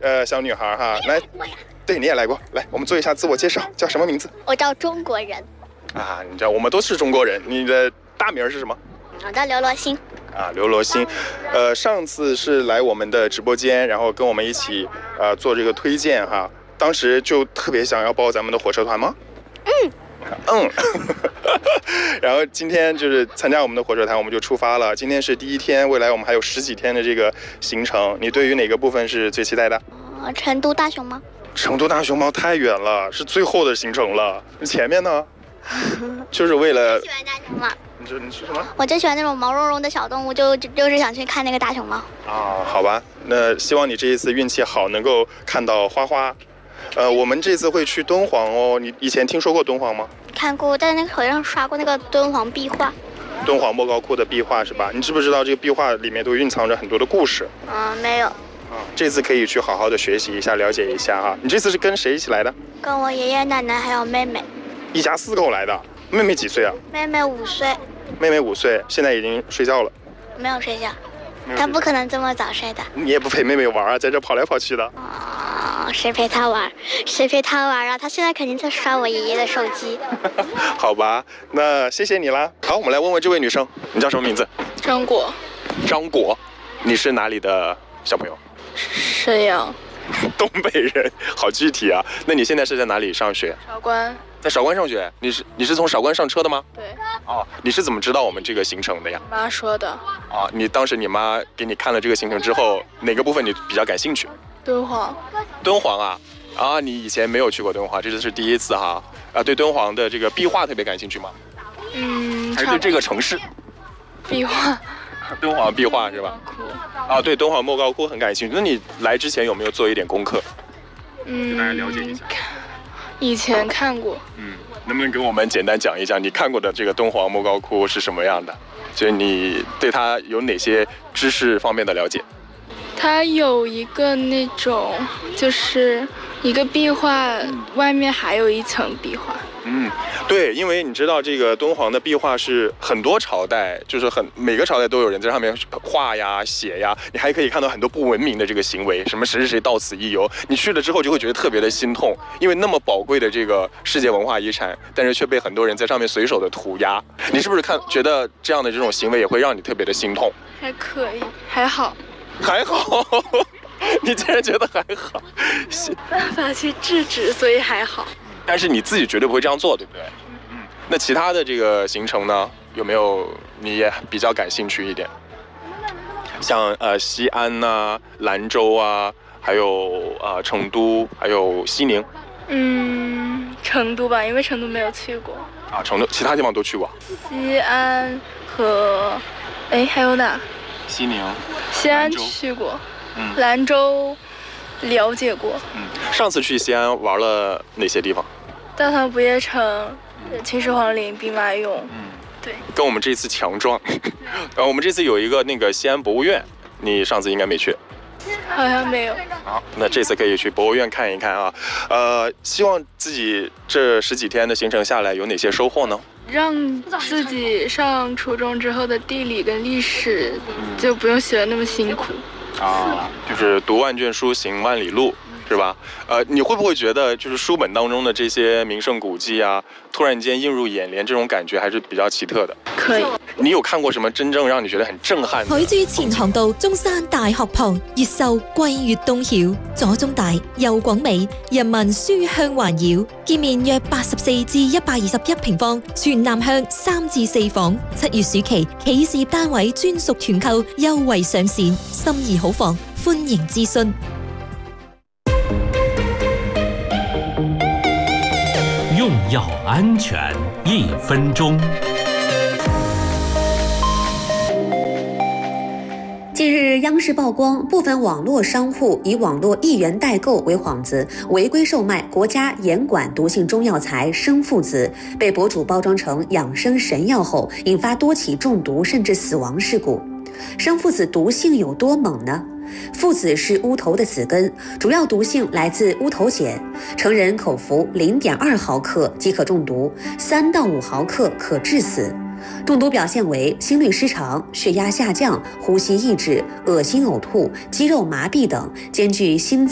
小女孩哈，来，对，你也来过，来，我们做一下自我介绍，叫什么名字？ 我叫中国人。 啊，你知道我们都是中国人，你的大名是什么？ 我叫刘罗星。 啊，刘罗星，上次是来我们的直播间，然后跟我们一起做这个推荐哈，当时就特别想要报咱们的火车团吗？然后今天就是参加我们的火车团，我们就出发了。今天是第一天，未来我们还有10几天的这个行程。你对于哪个部分是最期待的？ 成都大熊猫。 成都大熊猫太远了，是最后的行程了。前面呢？就是为了。 喜欢大熊猫。 你是什么？ 我最喜欢那种毛茸茸的小动物，就是想去看那个大熊猫。 啊，好吧，那希望你这一次运气好，能够看到花花。我们这次会去敦煌哦。你以前听说过敦煌吗？ 看过，在那个手机上刷过那个敦煌壁画。 敦煌莫高窟的壁画是吧？你知不知道这个壁画里面都蕴藏着很多的故事？ 没有。 这次可以去好好的学习一下，了解一下哈。你这次是跟谁一起来的？跟我爷爷奶奶还有妹妹。 一家4口来的。妹妹几岁啊？ 妹妹5岁。 妹妹5岁，现在已经睡觉了。 没有睡觉，她不可能这么早睡的。 你也不陪妹妹玩啊，在这跑来跑去的。 谁陪她玩？谁陪她玩啊？她现在肯定在刷我爷爷的手机。 好吧，那谢谢你啦。好，我们来问问这位女生，你叫什么名字？ 张果。 张果，你是哪里的小朋友？ 沈阳。 东北人，好具体啊。那你现在是在哪里上学？ 韶关。 在韶关上学？你是从韶关上车的吗？ 对。 你是怎么知道我们这个行程的呀？ 妈说的。 你当时你妈给你看了这个行程之后，哪个部分你比较感兴趣？ 敦煌。 敦煌啊，你以前没有去过敦煌，这次是第一次哈。对敦煌的这个壁画特别感兴趣吗？还是对这个城市？ 壁画。 敦煌壁画是吧？对，敦煌莫高窟很感兴趣。那你来之前有没有做一点功课？给大家了解一下。 以前看过。 能不能给我们简单讲一讲你看过的这个敦煌莫高窟是什么样的？就是你对它有哪些知识方面的了解？ 它有一个那种，就是一个壁画，外面还有一层壁画。 对，因为你知道这个敦煌的壁画是很多朝代，就是每个朝代都有人在上面画呀、写呀，你还可以看到很多不文明的这个行为，什么谁到此一游，你去了之后就会觉得特别的心痛，因为那么宝贵的这个世界文化遗产，但是却被很多人在上面随手的涂鸦。你是不是觉得这样的这种行为也会让你特别的心痛？ 还可以，还好。 你竟然觉得还好？ 办法去制止，所以还好。 但是你自己绝对不会这样做，对不对？那其他的这个行程呢，有没有你也比较感兴趣一点？像西安呐、兰州啊，还有成都，还有西宁。 成都吧，因为成都没有去过。 成都，其他地方都去过。 西安和还有哪？ 西宁。 西安去过。兰州了解过。 上次去西安玩了哪些地方？ 大唐不夜城、秦始皇陵、兵马俑。对。跟我们这次强壮。我们这次有一个那个西安博物院，你上次应该没去。 好像没有。 那这次可以去博物院看一看啊。希望自己这10几天的行程下来有哪些收获呢？ 让自己上初中之后的地理跟历史就不用学得那么辛苦。 就是读万卷书，行万里路，是吧？你会不会觉得就是书本當中的這些名勝古蹟啊，突然間映入眼簾，這種感覺還是比較奇特的？ 可以。 你有看過什麼真正讓你覺得很震撼的？ 海珠前航道中山大學旁，越秀桂越東曉，左中大右廣美，人民書香環繞，建面約84至121平方，全南向3至4房。7月暑期，企事業單位專屬團購優惠上線，心儀好房，歡迎諮詢。 用药安全1分鐘。 近日，央视曝光部分网络商户以网络1元代购为幌子，违规售卖国家严管毒性中药材生附子，被博主包装成养生神药后，引发多起中毒甚至死亡事故。生附子毒性有多猛呢？附子是乌头的子根，主要毒性来自乌头碱，成人口服0.2毫克即可中毒，3到5毫克可致死。中毒表现为心律失常、血压下降、呼吸抑制、恶心呕吐、肌肉麻痹等，兼具心